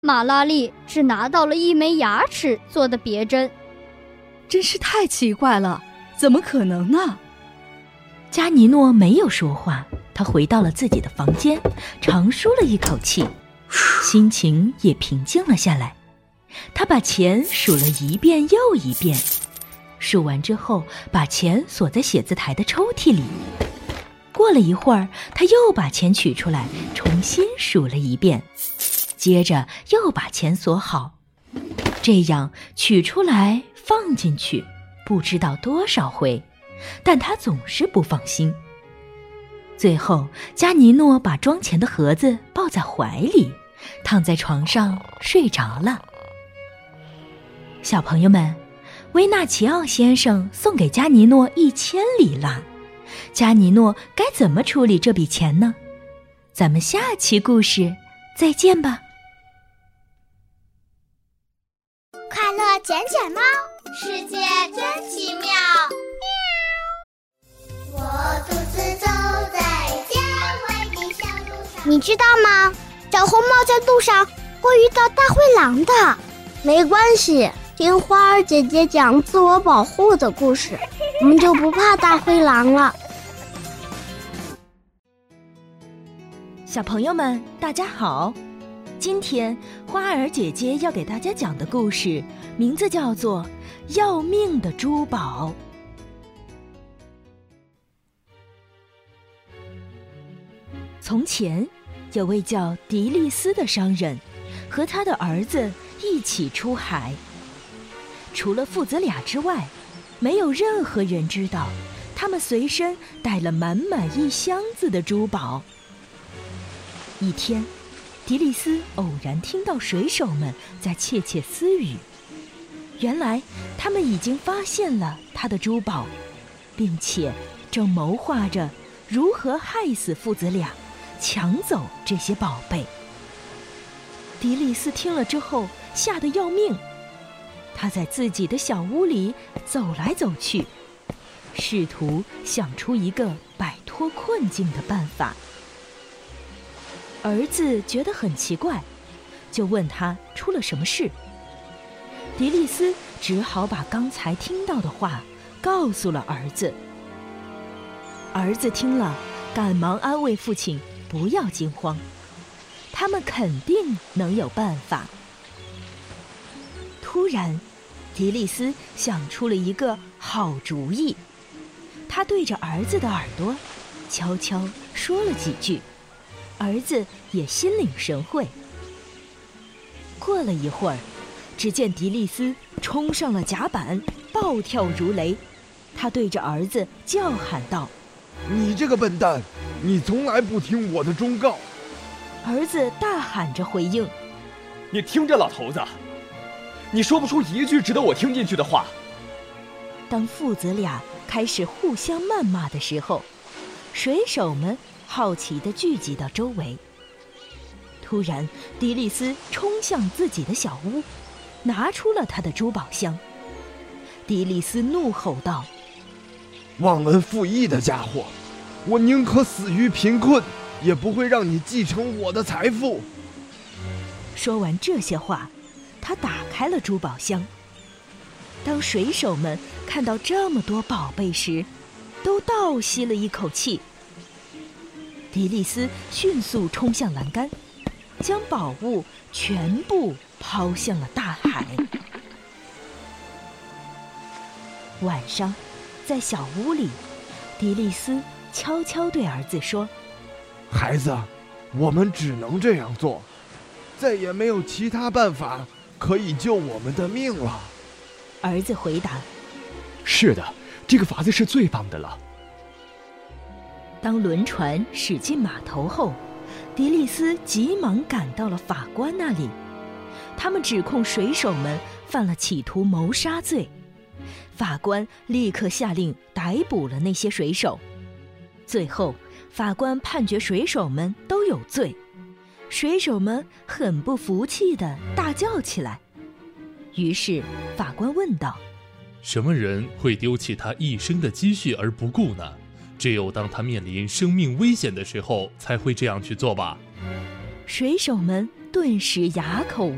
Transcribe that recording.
马拉利只拿到了一枚牙齿做的别针。 真是太奇怪了，怎么可能呢？ 加尼诺没有说话，他回到了自己的房间，长舒了一口气，心情也平静了下来。他把钱数了一遍又一遍，数完之后把钱锁在写字台的抽屉里。过了一会儿，他又把钱取出来重新数了一遍，接着又把钱锁好，这样取出来放进去不知道多少回，但他总是不放心。最后加尼诺把装钱的盒子抱在怀里，躺在床上睡着了。小朋友们，维纳奇奥先生送给加尼诺1000里拉，加尼诺该怎么处理这笔钱呢？咱们下期故事再见吧。 快乐捡捡猫，世界真奇妙。我独自走在郊外的小路上。你知道吗？小红帽在路上会遇到大灰狼的。没关系，听花儿姐姐讲自我保护的故事，我们就不怕大灰狼了。 小朋友们，大家好！今天花儿姐姐要给大家讲的故事名字叫做《要命的珠宝》。从前有位叫迪利斯的商人，和他的儿子一起出海。除了父子俩之外，没有任何人知道他们随身带了满满一箱子的珠宝。一天，迪利斯偶然听到水手们在窃窃私语，原来他们已经发现了他的珠宝，并且正谋划着如何害死父子俩，抢走这些宝贝。迪利斯听了之后吓得要命，他在自己的小屋里走来走去，试图想出一个摆脱困境的办法。儿子觉得很奇怪，就问他出了什么事。迪利斯只好把刚才听到的话告诉了儿子。儿子听了，赶忙安慰父亲不要惊慌，他们肯定能有办法。突然，迪利斯想出了一个好主意，他对着儿子的耳朵悄悄说了几句，儿子也心领神会。过了一会儿，只见迪利斯冲上了甲板，暴跳如雷。他对着儿子叫喊道：“ 你这个笨蛋，你从来不听我的忠告！” 儿子大喊着回应：“ 你听着，老头子，你说不出一句值得我听进去的话。” 当父子俩开始互相谩骂的时候，水手们好奇地聚集到周围。突然，迪利斯冲向自己的小屋，拿出了他的珠宝箱。迪利斯怒吼道：“ 忘恩负义的家伙，我宁可死于贫困，也不会让你继承我的财富。” 说完这些话，他打开了珠宝箱。当水手们看到这么多宝贝时，都倒吸了一口气。迪利斯迅速冲向栏杆，将宝物全部抛向了大海。晚上，在小屋里，迪利斯悄悄对儿子说：“ 孩子，我们只能这样做，再也没有其他办法可以救我们的命了。” 儿子回答：“ 是的，这个法子是最棒的了。” 当轮船驶进码头后，迪利斯急忙赶到了法官那里。他们指控水手们犯了企图谋杀罪。法官立刻下令逮捕了那些水手。最后，法官判决水手们都有罪。水手们很不服气地大叫起来。于是法官问道：“ 什么人会丢弃他一生的积蓄而不顾呢？只有当他面临生命危险的时候才会这样去做吧？” 水手们顿时哑口